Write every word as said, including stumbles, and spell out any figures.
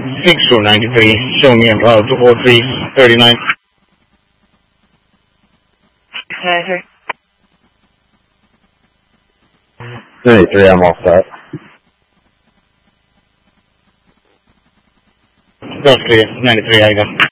six two ninety-three, show me on route two four three thirty-nine. ninety-three, I'm all set. That's clear, ninety-three, I got.